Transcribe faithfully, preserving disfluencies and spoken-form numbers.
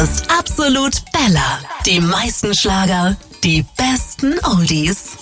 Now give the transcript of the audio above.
ist Absolut Bella. Die meisten Schlager, die besten Oldies.